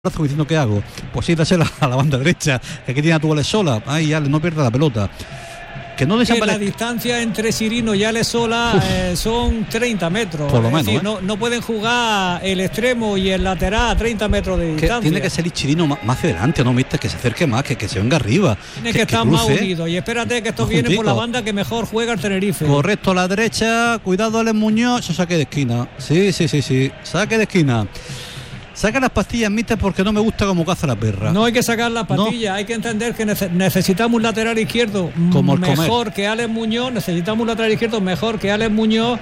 diciendo ¿qué hago? Pues sí, dásela a la banda derecha, que aquí tiene a tu Alesola. Ay, Ale, no pierda la pelota. Que no desaparezca. La distancia entre Chirino y Alesola son 30 metros. Por lo menos, decir, no pueden jugar el extremo y el lateral a 30 metros de distancia. Tiene que salir Chirino más hacia adelante, ¿no, mister? Que se acerque más, que se venga arriba. Tiene que estar más unido. Y espérate que esto viene por la banda que mejor juega el Tenerife. Correcto, a la derecha. Cuidado, Alex Muñoz. Eso saque de esquina. Sí. Saque de esquina. Saca las pastillas, mister, porque no me gusta cómo caza la perra. No hay que sacar las pastillas, hay que entender que necesitamos un lateral izquierdo como mejor que Alex Muñoz, necesitamos un lateral izquierdo mejor que Alex Muñoz.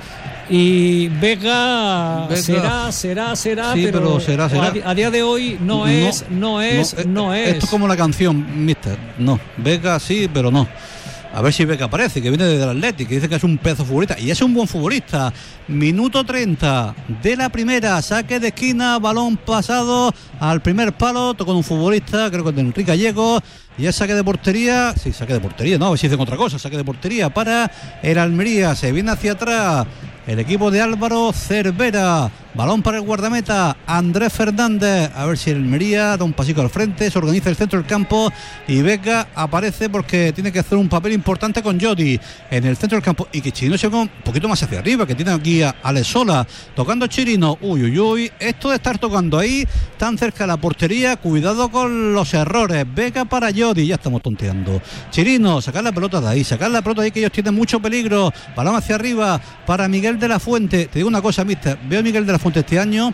Y Vega será, sí, pero será. A día de hoy no es. Esto es como la canción, mister. No, Vega sí, pero no. A ver si Vega aparece, que viene del Atlético, que dice que es un pedazo futbolista. Y es un buen futbolista. Minuto 30 de la primera. Saque de esquina, balón pasado al primer palo. Tocó un futbolista, creo que de Enrique Gallego. Y es saque de portería. Sí, saque de portería, no, a ver si dicen otra cosa. Saque de portería para el Almería. Se viene hacia atrás el equipo de Álvaro Cervera. Balón para el guardameta Andrés Fernández. A ver si el Almería da un pasito al frente. Se organiza el centro del campo. Y Vega aparece porque tiene que hacer un papel importante con Jody en el centro del campo. Y que Chirino se va un poquito más hacia arriba, que tiene aquí a Alesola tocando Chirino. Uy. Esto de estar tocando ahí tan cerca de la portería. Cuidado con los errores. Vega para Jody. Ya estamos tonteando. Chirino, sacar la pelota de ahí. Sacar la pelota de ahí, que ellos tienen mucho peligro. Balón hacia arriba para Miguel de la Fuente. Te digo una cosa, mister. Veo a Miguel de la Fuente este año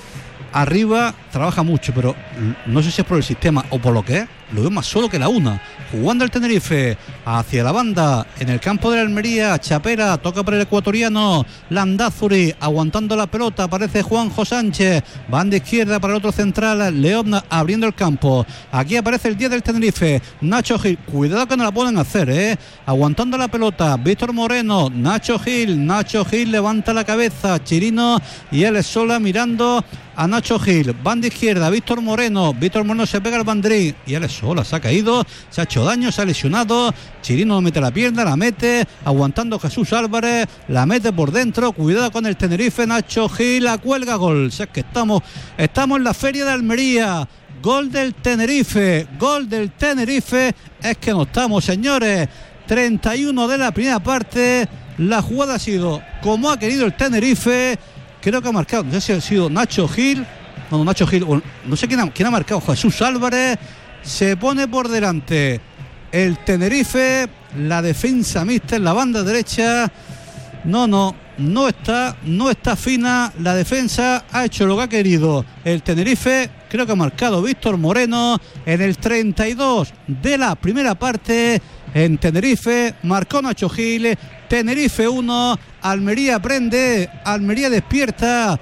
arriba, trabaja mucho, pero no sé si es por el sistema o por lo que es, lo veo más solo que la una. Jugando el Tenerife hacia la banda en el campo de la Almería. Chapera toca para el ecuatoriano Landázuri, aguantando la pelota, aparece Juanjo Sánchez, banda izquierda para el otro central León abriendo el campo. Aquí aparece el 10 del Tenerife, Nacho Gil, cuidado que no la pueden hacer, aguantando la pelota Víctor Moreno, Nacho Gil levanta la cabeza, Chirino y él es sola mirando a Nacho Gil, banda izquierda, Víctor Moreno se pega al banderín y él es sola, se ha caído, se ha hecho daño, se ha lesionado. Chirino mete la pierna, la mete, aguantando Jesús Álvarez, la mete por dentro, cuidado con el Tenerife, Nacho Gil, la cuelga, gol. O sea, es que estamos en la feria de Almería. Gol del Tenerife, es que no estamos, señores. 31 de la primera parte, la jugada ha sido como ha querido el Tenerife. Creo que ha marcado, no sé si ha sido Nacho Gil, no sé quién ha marcado, Jesús Álvarez. Se pone por delante el Tenerife, la defensa mixta en la banda derecha. No está fina la defensa, ha hecho lo que ha querido el Tenerife. Creo que ha marcado Víctor Moreno en el 32 de la primera parte en Tenerife. Marcó Nacho Gil. Tenerife 1, Almería prende, Almería despierta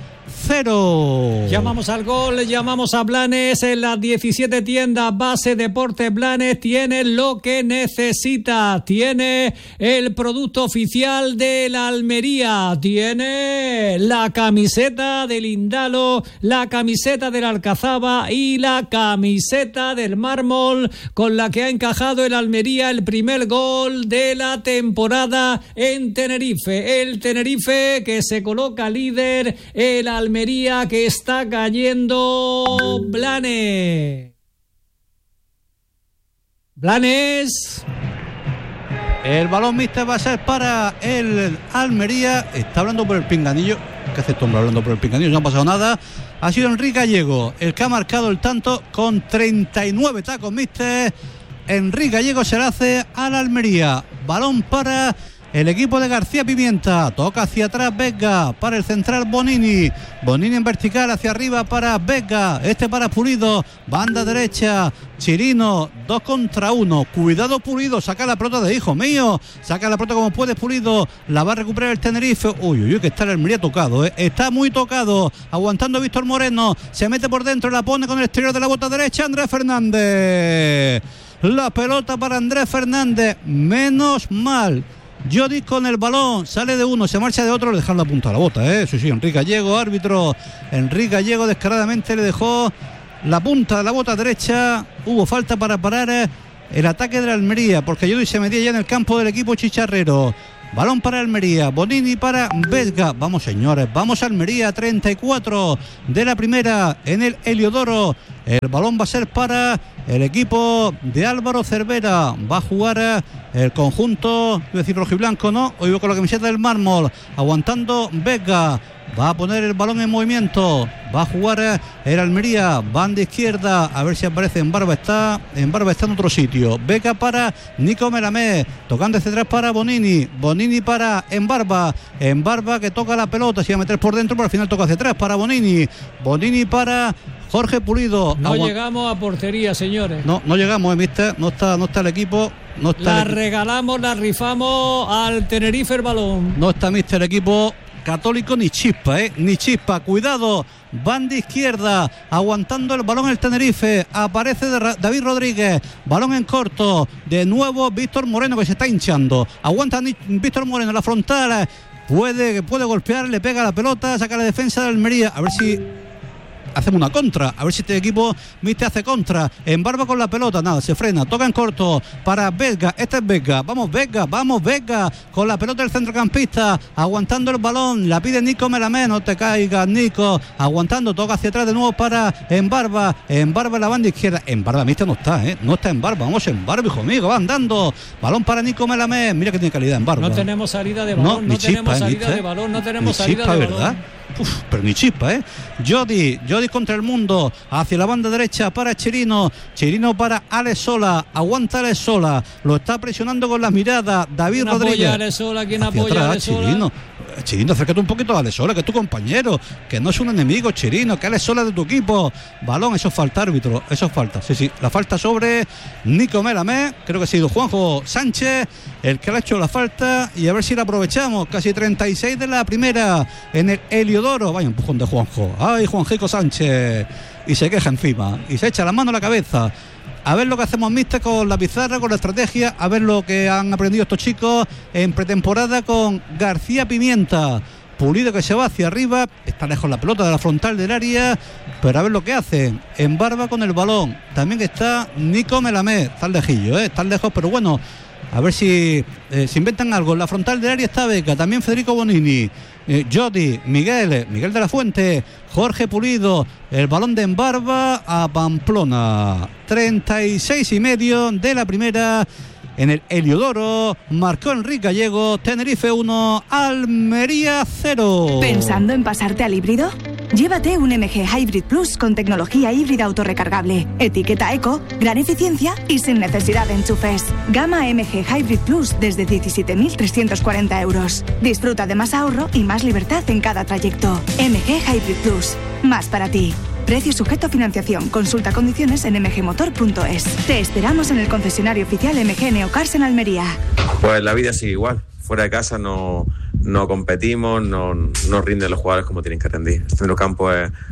0. Llamamos al gol, llamamos a Blanes. En las 17 tiendas Base Deportes Blanes tiene lo que necesita. Tiene el producto oficial de la Almería. Tiene la camiseta del Indalo, la camiseta del Alcazaba y la camiseta del Mármol, con la que ha encajado el Almería el primer gol de la temporada en Tenerife. El Tenerife que se coloca líder, el Almería que está cayendo. Blanes. El balón mixto va a ser para el Almería. Está hablando por el pinganillo. ¿Qué hace este hombre hablando por el pinganillo? No ha pasado nada. Ha sido Enrique Gallego el que ha marcado el tanto con 39 tacos, mister. Enrique Gallego se la hace al Almería. Balón para el equipo de García Pimienta. Toca hacia atrás Vega para el central Bonini en vertical hacia arriba para Vega, para Pulido, banda derecha Chirino, 2 contra 1. Cuidado Pulido, saca la pelota de hijo mío, saca la pelota como puede Pulido, la va a recuperar el Tenerife. Uy, que está el Almería tocado, está muy tocado, aguantando Víctor Moreno, se mete por dentro, la pone con el exterior de la bota derecha Andrés Fernández. La pelota para Andrés Fernández, menos mal. Jody con el balón, sale de uno, se marcha de otro, le dejaron la punta a la bota, Sí, Enrique Gallego, árbitro. Enrique Gallego descaradamente le dejó la punta de la bota derecha. Hubo falta para parar el ataque de la Almería, porque Jody se metía ya en el campo del equipo chicharrero. balón para Almería, Bonini para Vesga. Vamos señores, vamos a Almería, 34 de la primera en el Heliodoro. El balón va a ser para el equipo de Álvaro Cervera. Va a jugar el conjunto, iba a decir rojiblanco, no, hoy con la camiseta del mármol, aguantando Vesga. Va a poner el balón en movimiento. Va a jugar el Almería. Banda izquierda. A ver si aparece en Barba. Está en otro sitio. Beca para Nico Melamé. Tocando desde atrás para Bonini. Bonini para Embarba. Embarba que toca la pelota. Se va a meter por dentro, pero al final toca hacia atrás para Bonini. Bonini para Jorge Pulido. No llegamos a portería, señores. No llegamos, mister. No está el equipo. No está regalamos, la rifamos al Tenerife el balón. No está, mister, el equipo católico ni chispa, ni chispa. Cuidado, banda izquierda, aguantando el balón el Tenerife. Aparece David Rodríguez, balón en corto. De nuevo Víctor Moreno, que se está hinchando. Aguanta Víctor Moreno, la frontal. Puede golpear, le pega la pelota, saca la defensa de Almería. A ver si hacemos una contra, a ver si este equipo Mister hace contra. Embarba con la pelota, nada, se frena, toca en corto para Vesga. Este es Vesga, vamos Vesga con la pelota del centrocampista, aguantando el balón, la pide Nico Melamé. No te caigas, Nico, aguantando, toca hacia atrás de nuevo para Embarba en la banda izquierda. Embarba, Mister no está, no está Embarba. Vamos Embarba, hijo mío, va andando, balón para Nico Melamé. Mira que tiene calidad Embarba. No tenemos salida de balón, no tenemos salida de balón, no tenemos salida de balón, ¿verdad? Pero ni chispa, Jody contra el mundo, hacia la banda derecha para Chirino para Alex Sola, aguanta Alex Sola, lo está presionando con las miradas David Rodríguez. Apoya a Alex Sola, ¿quién apoya a Alex Sola? Chirino, acércate un poquito a Alex Sola, que es tu compañero, que no es un enemigo, Chirino, que Alex Sola es de tu equipo. Balón, eso es falta, árbitro, eso es falta. Sí, la falta sobre Nico Melamé, creo que ha sido Juanjo Sánchez el que le ha hecho la falta, y a ver si la aprovechamos. Casi 36 de la primera en el Heliodoro. Vaya empujón de Juanjo. Ay, Juanjico Sánchez. Y se queja encima, y se echa la mano a la cabeza. A ver lo que hacemos, mister, con la pizarra, con la estrategia, a ver lo que han aprendido estos chicos en pretemporada con García Pimienta. Pulido que se va hacia arriba, está lejos la pelota de la frontal del área, pero a ver lo que hacen. Embarba con el balón, también está Nico Melamé, está lejillo, está lejos, pero bueno, a ver si se inventan algo. En la frontal del área está Beca, también Federico Bonini, Jody, Miguel de la Fuente, Jorge Pulido. El balón de Embarba a Pamplona. 36,5 de la primera en el Heliodoro. Marcó Enrique Gallego. Tenerife 1, Almería 0. ¿Pensando en pasarte al híbrido? Llévate un MG Hybrid Plus con tecnología híbrida autorrecargable, etiqueta eco, gran eficiencia y sin necesidad de enchufes. Gama MG Hybrid Plus desde 17.340 euros. Disfruta de más ahorro y más libertad en cada trayecto. MG Hybrid Plus, más para ti. Precio sujeto a financiación. Consulta condiciones en mgmotor.es. Te esperamos en el concesionario oficial MG Neocars en Almería. Pues la vida sigue igual. Fuera de casa no competimos, no rinden los jugadores como tienen que rendir. El centrocampo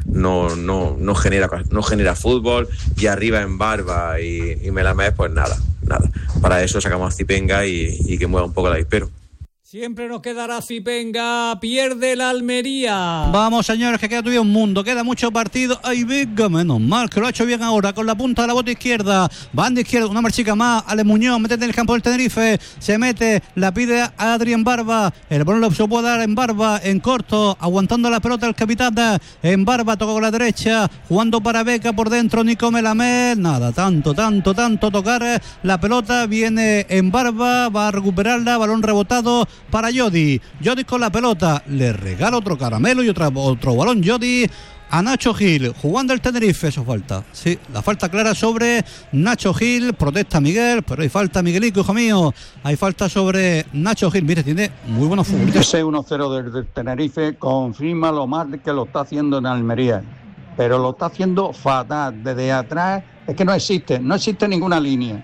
no genera fútbol, y arriba en Barba y Melamé, pues nada. Para eso sacamos a Zipenga y que mueva un poco la dispero. Siempre nos quedará Zipenga, pierde la Almería. Vamos, señores, que queda todavía un mundo, queda mucho partido. Ay, venga, menos mal que lo ha hecho bien ahora, con la punta de la bota izquierda, banda izquierda, una marchica más, Ale Muñoz, mete en el campo del Tenerife, se mete, la pide a Adrián Barba, el balón lo se puede dar en Barba, en corto, aguantando la pelota el capitán en Barba, tocó con la derecha, jugando para Beca por dentro, Nico Melamé, nada, tanto tocar la pelota, viene en Barba, va a recuperarla, balón rebotado para Jody con la pelota, le regala otro caramelo y otro balón Jody a Nacho Gil, jugando el Tenerife. Eso falta, sí, la falta clara sobre Nacho Gil, protesta Miguel, pero hay falta, Miguelico, hijo mío, hay falta sobre Nacho Gil. Mire, tiene muy buenos futbolistas. Ese 1-0 del Tenerife confirma lo mal que lo está haciendo en Almería, pero lo está haciendo fatal, desde atrás, es que no existe ninguna línea.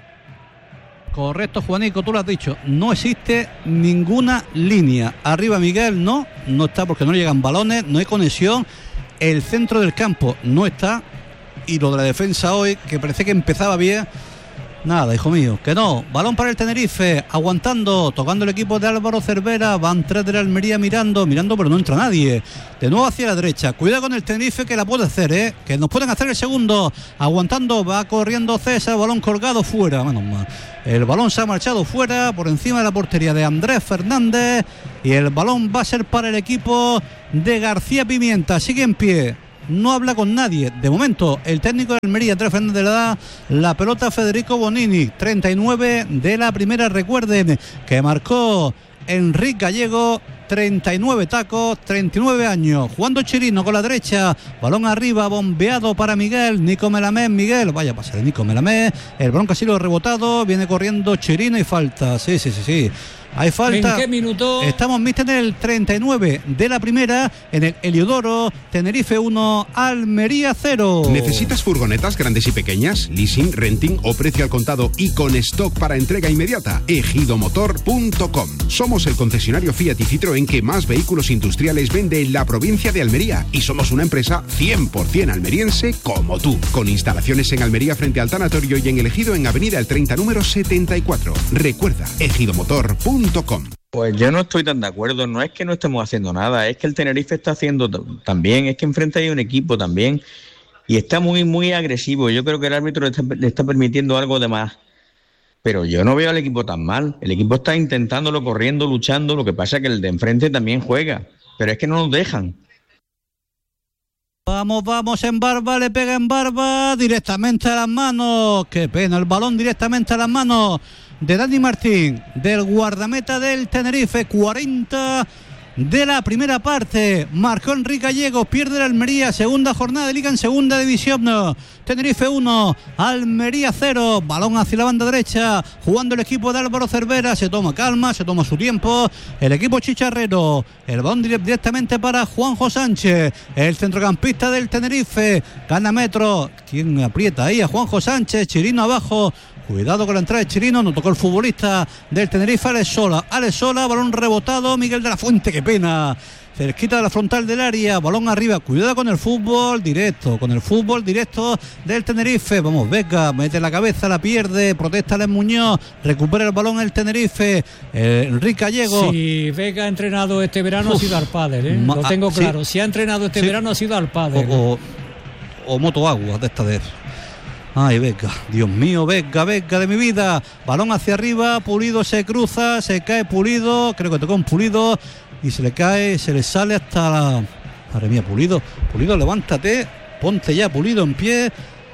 Correcto, Juanico, tú lo has dicho, no existe ninguna línea. Arriba Miguel no está, porque no llegan balones, no hay conexión. El centro del campo no está, y lo de la defensa hoy, que parece que empezaba bien, Nada, hijo mío, que no. Balón para el Tenerife, aguantando, tocando el equipo de Álvaro Cervera. Van 3 de la Almería mirando, pero no entra nadie. De nuevo hacia la derecha. Cuidado con el Tenerife, que la puede hacer, que nos pueden hacer el segundo. Aguantando, va corriendo César, balón colgado fuera. Menos mal. El balón se ha marchado fuera, por encima de la portería de Andrés Fernández. Y el balón va a ser para el equipo de García Pimienta. Sigue en pie. No habla con nadie. De momento, el técnico de Almería, Andrés Fernández, le da la pelota a Federico Bonini. 39 de la primera. Recuerden que marcó Enrique Gallego. 39 tacos, 39 años. Jugando Chirino con la derecha. Balón arriba, bombeado para Miguel. Nico Melamés, Miguel. Vaya pase de Nico Melamés. El balón casi lo ha rebotado. Viene corriendo Chirino y falta. Sí. Hay falta. ¿En qué minuto? Estamos, mister, en el 39 de la primera, en el Heliodoro. Tenerife 1, Almería 0. ¿Necesitas furgonetas grandes y pequeñas? Leasing, renting o precio al contado y con stock para entrega inmediata. ejidomotor.com. Somos el concesionario Fiat y Citroën que más vehículos industriales vende en la provincia de Almería y somos una empresa 100% almeriense como tú. Con instalaciones en Almería frente al tanatorio y en El Ejido en Avenida El 30 número 74. Recuerda, ejidomotor.com. Pues yo no estoy tan de acuerdo, no es que no estemos haciendo nada, es que el Tenerife está haciendo también, es que enfrente hay un equipo también y está muy agresivo. Yo creo que el árbitro le está permitiendo algo de más, pero yo no veo al equipo tan mal. El equipo está intentándolo, corriendo, luchando, lo que pasa es que el de enfrente también juega, pero es que no nos dejan. Vamos en Barba, le pega en Barba, directamente a las manos. Qué pena, el balón directamente a las manos de Dani Martín, del guardameta del Tenerife. 40 de la primera parte. Marcó Enrique Gallego, pierde la Almería. Segunda jornada de Liga en segunda división. Tenerife 1, Almería 0. Balón hacia la banda derecha, jugando el equipo de Álvaro Cervera. Se toma calma, se toma su tiempo. El equipo chicharrero. El balón directamente para Juanjo Sánchez, el centrocampista del Tenerife. Gana metro. ¿Quién aprieta ahí? A Juanjo Sánchez. Chirino abajo. Cuidado con la entrada de Chirino, no tocó el futbolista del Tenerife, Alex Sola, balón rebotado, Miguel de la Fuente, qué pena, cerquita de la frontal del área, balón arriba, cuidado con el fútbol directo del Tenerife. Vamos, Vega, mete la cabeza, la pierde, protesta Alex Muñoz, recupera el balón el Tenerife, Enrique Gallego. Si Vega ha entrenado este verano, ha sido al pádel, lo tengo claro, si ha entrenado este verano, ha sido al pádel. O moto agua de esta de... Ay, Vega, Dios mío, Vega de mi vida. Balón hacia arriba, Pulido se cruza, se cae Pulido, creo que tocó un Pulido y se le cae, se le sale hasta la... Madre mía, Pulido, levántate, ponte ya, Pulido en pie.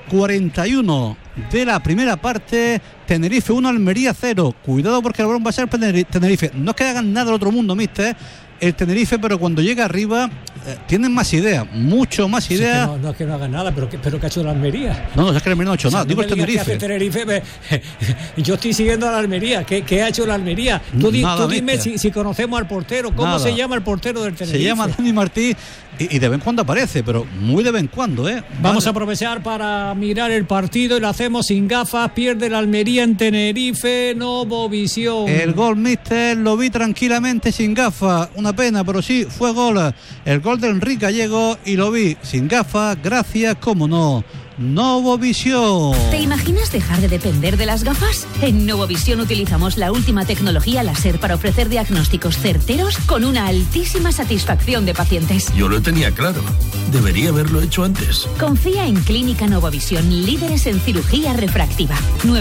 41 de la primera parte, Tenerife 1, Almería 0. Cuidado porque el balón va a ser Tenerife. No es que hagan nada del otro mundo, mister, el Tenerife, pero cuando llega arriba tienen más ideas, mucho más ideas. No es que no hagan nada, pero que ha hecho la Almería. No, es que la Almería no ha hecho nada. Digo el Tenerife. Yo estoy siguiendo a la Almería. ¿Qué ha hecho la Almería? Tú dime si conocemos al portero. ¿Cómo se llama el portero del Tenerife? Se llama Dani Martín y de vez en cuando aparece, pero muy de vez en cuando. Vamos a aprovechar para mirar el partido y lo hacemos sin gafas. Pierde la Almería en Tenerife, Novovisión. El gol, mister, lo vi tranquilamente sin gafas. Una pena, pero sí, fue gol. El gol de Enrique Gallego y lo vi sin gafas, gracias, cómo no. Novovisión. ¿Te imaginas dejar de depender de las gafas? En Novovisión utilizamos la última tecnología láser para ofrecer diagnósticos certeros con una altísima satisfacción de pacientes. Yo lo tenía claro. Debería haberlo hecho antes. Confía en Clínica Novovisión, líderes en cirugía refractiva.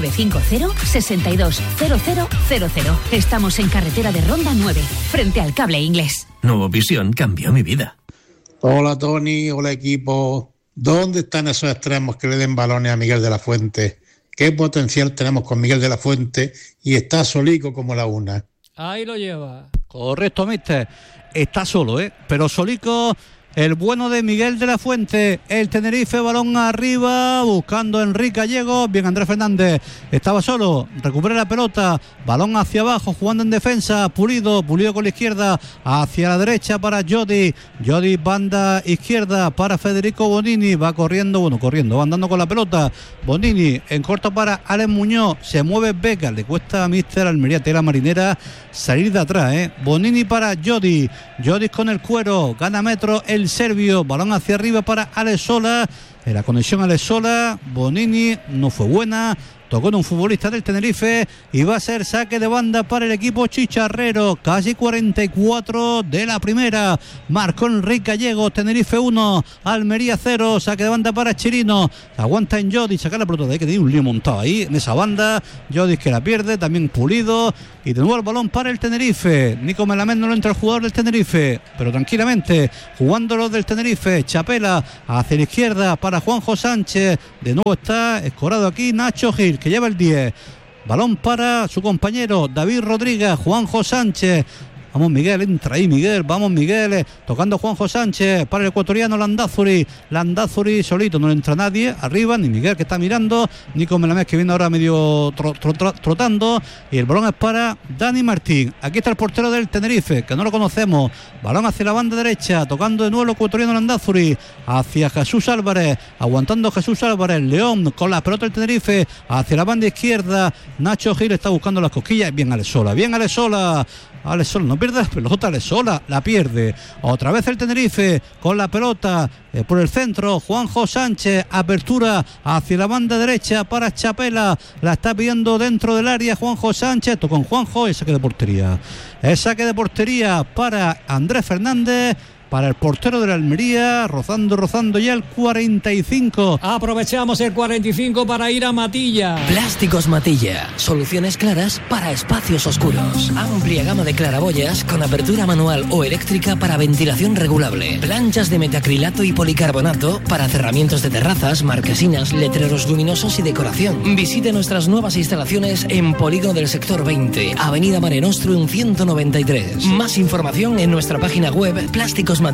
950-620000. Estamos en carretera de Ronda 9, frente al Cable Inglés. Novovisión cambió mi vida. Hola Tony, hola equipo. ¿Dónde están esos extremos que le den balones a Miguel de la Fuente? ¿Qué potencial tenemos con Miguel de la Fuente? Y está solico como la una. Ahí lo lleva. Correcto, mister. Está solo, pero solico. El bueno de Miguel de la Fuente, el Tenerife, balón arriba, buscando a Enrique Gallego, bien Andrés Fernández, estaba solo, recupera la pelota, balón hacia abajo, jugando en defensa, Pulido con la izquierda, hacia la derecha para Jody, banda izquierda para Federico Bonini, va corriendo, va andando con la pelota, Bonini en corto para Alex Muñoz, se mueve Vega, le cuesta a mister Almería Tela Marinera salir de atrás, Bonini para Jody con el cuero, gana metro el serbio, balón hacia arriba para Alex Sola, La conexión a Alesola, Bonini no fue buena. Tocó en un futbolista del Tenerife y va a ser saque de banda para el equipo chicharrero. Casi 44 de la primera. Marcó Enrique Gallego. Tenerife 1, Almería 0. Saque de banda para Chirino. Aguanta en Jodi. Saca la pelota de ahí, que tiene un lío montado ahí en esa banda. Jodi que la pierde. También Pulido. Y de nuevo el balón para el Tenerife. Nico Melamed no lo entra el jugador del Tenerife, pero tranquilamente jugándolo del Tenerife. Chapela hacia la izquierda para Juanjo Sánchez. De nuevo está escorado aquí Nacho Gil, que lleva el 10. Balón para su compañero David Rodríguez. Juanjo Sánchez. Vamos Miguel, entra ahí Miguel, vamos Miguel, tocando Juanjo Sánchez para el ecuatoriano Landázuri. Landázuri solito, no le entra nadie arriba, ni Miguel que está mirando, Nico Melamed que viene ahora medio trotando, y el balón es para Dani Martín. Aquí está el portero del Tenerife, que no lo conocemos. Balón hacia la banda derecha, tocando de nuevo el ecuatoriano Landázuri, hacia Jesús Álvarez, aguantando Jesús Álvarez. León con la pelota del Tenerife, hacia la banda izquierda. Nacho Gil está buscando las cosquillas. Bien Alesola, bien Alesola. Alesola no pierde la pelota, Alesola la pierde. Otra vez el Tenerife con la pelota por el centro. Juanjo Sánchez, apertura hacia la banda derecha para Chapela. La está pidiendo dentro del área Juanjo Sánchez. Tocó con Juanjo y saque de portería. Es saque de portería para Andrés Fernández. Para el portero de la Almería, rozando ya el 45. Aprovechamos el 45 para ir a Matilla. Plásticos Matilla, soluciones claras para espacios oscuros. Amplia gama de claraboyas con apertura manual o eléctrica para ventilación regulable. Planchas de metacrilato y policarbonato para cerramientos de terrazas, marquesinas, letreros luminosos y decoración. Visite nuestras nuevas instalaciones en Polígono del Sector 20, Avenida Mare Nostrum 193. Más información en nuestra página web plásticosmatilla.com.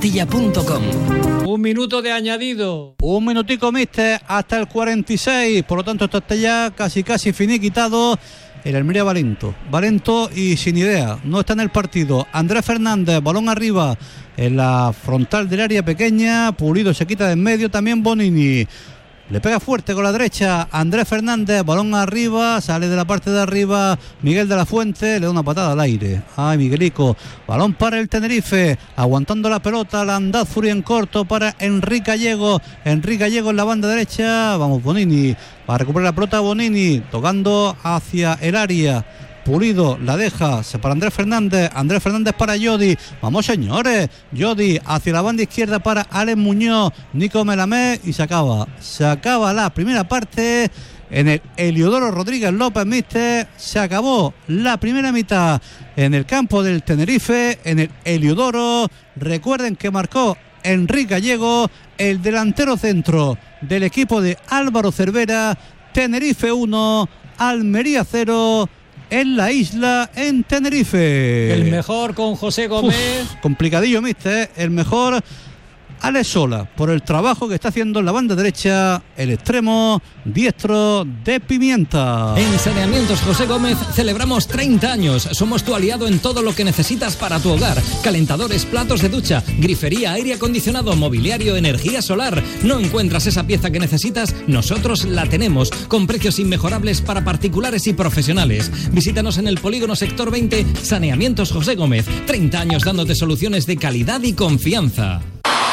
Un minuto de añadido. Un minutico, mister, hasta el 46. Por lo tanto, esto está ya casi finiquitado. El Almería Valento y sin idea. No está en el partido. Andrés Fernández, balón arriba en la frontal del área pequeña. Pulido se quita de en medio. También Bonini. Le pega fuerte con la derecha Andrés Fernández, balón arriba, sale de la parte de arriba Miguel de la Fuente, le da una patada al aire. Ay, Miguelico, balón para el Tenerife, aguantando la pelota, Landázuri en corto para Enrique Gallego. Enrique Gallego en la banda derecha, vamos Bonini, para recuperar la pelota Bonini, tocando hacia el área. Pulido la deja para Andrés Fernández para Jodi. Vamos señores, Jodi hacia la banda izquierda para Alex Muñoz, Nico Melamed y se acaba la primera parte en el Heliodoro Rodríguez López, mister. Se acabó la primera mitad en el campo del Tenerife, en el Heliodoro. Recuerden que marcó Enrique Gallego, el delantero centro del equipo de Álvaro Cervera. Tenerife 1, Almería 0 en la isla, en Tenerife. El mejor con José Gómez. Complicadillo, mister. El mejor Alesola, por el trabajo que está haciendo en la banda derecha, el extremo diestro de Pimienta. En Saneamientos José Gómez celebramos 30 años. Somos tu aliado en todo lo que necesitas para tu hogar. Calentadores, platos de ducha, grifería, aire acondicionado, mobiliario, energía solar. ¿No encuentras esa pieza que necesitas? Nosotros la tenemos, con precios inmejorables para particulares y profesionales. Visítanos en el Polígono Sector 20, Saneamientos José Gómez. 30 años dándote soluciones de calidad y confianza.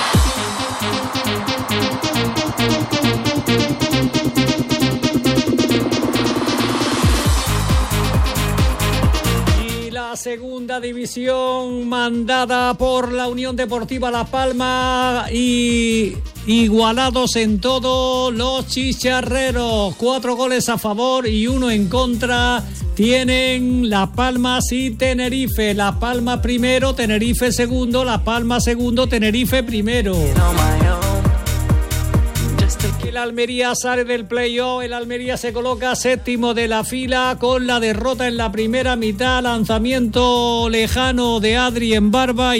Y la segunda división mandada por la Unión Deportiva Las Palmas y igualados en todo los chicharreros. 4 goles a favor y 1 en contra tienen Las Palmas y Tenerife. Las Palmas primero, Tenerife segundo, Las Palmas segundo, Tenerife primero. El Almería sale del playoff, el Almería se coloca séptimo de la fila con la derrota en la primera mitad, lanzamiento lejano de Adri en Barba.